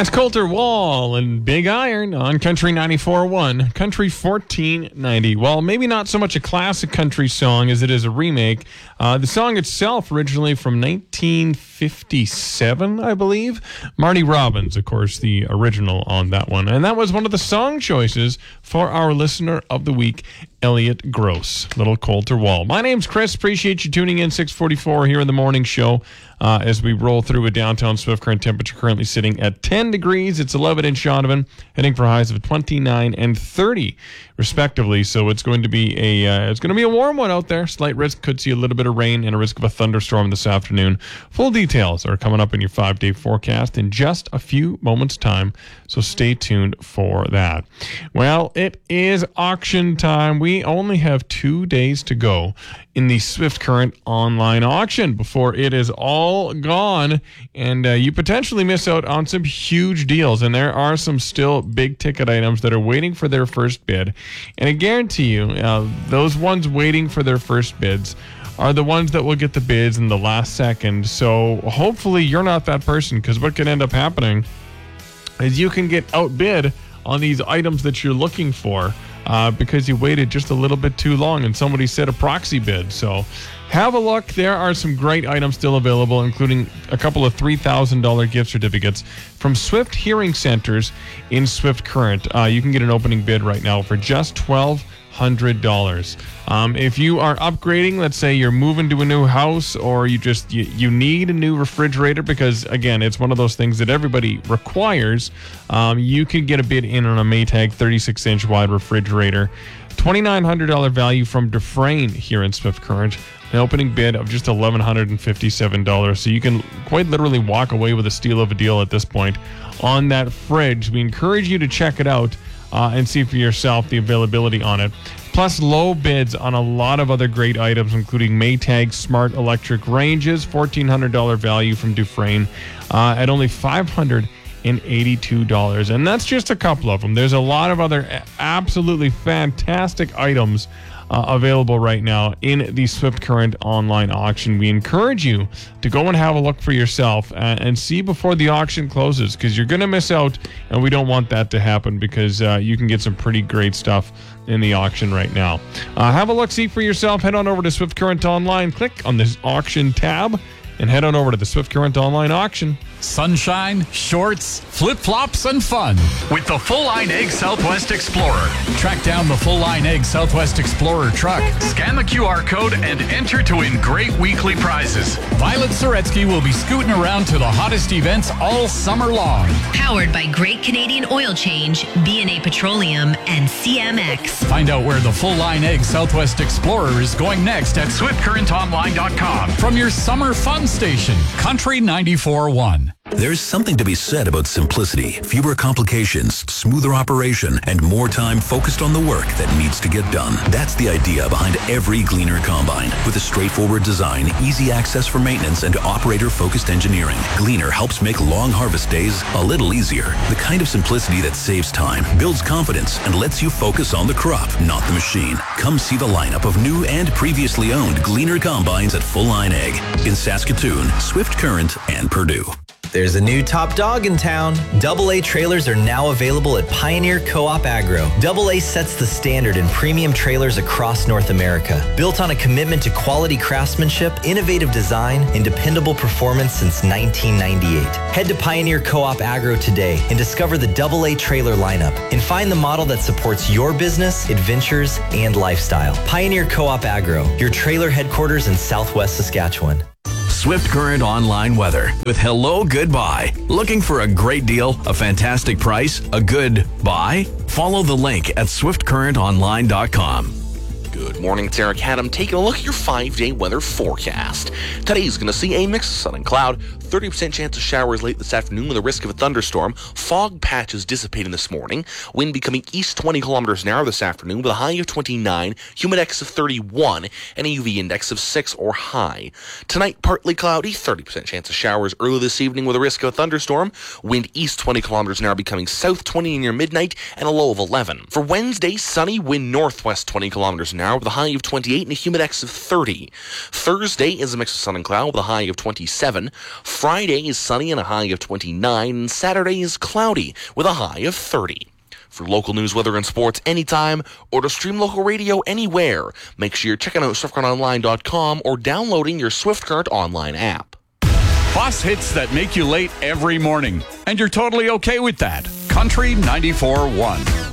That's Coulter Wall and Big Iron on Country 94.1, Country 1490. Well, maybe not so much a classic country song as it is a remake. The song itself originally from 1957, I believe. Marty Robbins, of course, the original on that one. And that was one of the song choices for our listener of the week, Elliot Gross, Little Coulter Wall. My name's Chris. Appreciate you tuning in. 6:44 here in the morning show as we roll through a downtown Swift Current. Temperature currently sitting at 10 degrees. It's 11 in Shaunavon, heading for highs of 29 and 30 respectively. So it's going to be a warm one out there. Slight risk, could see a little bit of rain and a risk of a thunderstorm this afternoon. Full details are coming up in your 5-day forecast in just a few moments' time. So stay tuned for that. Well, it is auction time. We only have 2 days to go in the Swift Current online auction before it is all gone, and you potentially miss out on some huge deals. And there are some still big ticket items that are waiting for their first bid. And I guarantee you, those ones waiting for their first bids are the ones that will get the bids in the last second. So hopefully you're not that person, because what can end up happening is you can get outbid on these items that you're looking for because you waited just a little bit too long and somebody set a proxy bid. So have a look. There are some great items still available, including a couple of $3,000 gift certificates from Swift Hearing Centers in Swift Current. You can get an opening bid right now for just $1,200. If you are upgrading, let's say you're moving to a new house, or you need a new refrigerator, because again, it's one of those things that everybody requires, you can get a bid in on a Maytag 36-inch wide refrigerator. $2,900 value from Dufresne here in Swift Current. An opening bid of just $1,157. So you can quite literally walk away with a steal of a deal at this point on that fridge. We encourage you to check it out and see for yourself the availability on it. Plus low bids on a lot of other great items, including Maytag Smart Electric Ranges, $1,400 value from Dufresne at only $582. And that's just a couple of them. There's a lot of other absolutely fantastic items available right now in the Swift Current online auction. We encourage you to go and have a look for yourself and see before the auction closes, because you're going to miss out, and we don't want that to happen, because you can get some pretty great stuff in the auction right now. Have a look, see for yourself. Head on over to Swift Current Online, click on this auction tab, and head on over to the Swift Current Online auction. Sunshine, shorts, flip-flops, and fun with the Full Line Egg Southwest Explorer. Track down the Full Line Egg Southwest Explorer truck, scan the QR code, and enter to win great weekly prizes. Violet Soretsky will be scooting around to the hottest events all summer long. Powered by Great Canadian Oil Change, B&A Petroleum, and CMX. Find out where the Full Line Egg Southwest Explorer is going next at SwiftCurrentOnline.com. From your summer fun station, Country 94.1. There's something to be said about simplicity, fewer complications, smoother operation, and more time focused on the work that needs to get done. That's the idea behind every Gleaner combine. With a straightforward design, easy access for maintenance, and operator-focused engineering, Gleaner helps make long harvest days a little easier. The kind of simplicity that saves time, builds confidence, and lets you focus on the crop, not the machine. Come see the lineup of new and previously owned Gleaner combines at Full Line Egg in Saskatoon, Swift Current, and Purdue. There's a new top dog in town. AA trailers are now available at Pioneer Co-op Agro. AA sets the standard in premium trailers across North America. Built on a commitment to quality craftsmanship, innovative design, and dependable performance since 1998. Head to Pioneer Co-op Agro today and discover the AA trailer lineup and find the model that supports your business, adventures, and lifestyle. Pioneer Co-op Agro, your trailer headquarters in Southwest Saskatchewan. Swift Current Online weather with Hello Goodbye. Looking for a great deal, a fantastic price, a good buy? Follow the link at SwiftCurrentOnline.com. Good morning, it's Eric Haddam taking a look at your 5-day weather forecast. Today's going to see a mix of sun and cloud, 30% chance of showers late this afternoon with a risk of a thunderstorm, fog patches dissipating this morning, wind becoming east 20 kilometers an hour this afternoon with a high of 29, humidex of 31, and a UV index of 6 or high. Tonight, partly cloudy, 30% chance of showers early this evening with a risk of a thunderstorm, wind east 20 kilometers an hour becoming south 20 near midnight, and a low of 11. For Wednesday, sunny, wind northwest 20 kilometers an hour with a high of 28 and a humidex of 30. Thursday is a mix of sun and cloud with a high of 27. Friday is sunny and a high of 29, and Saturday is cloudy with a high of 30. For local news, weather, and sports anytime, or to stream local radio anywhere, make sure you're checking out SwiftCartOnline.com or downloading your SwiftCart online app. Bus hits that make you late every morning, and you're totally okay with that. Country 94.1.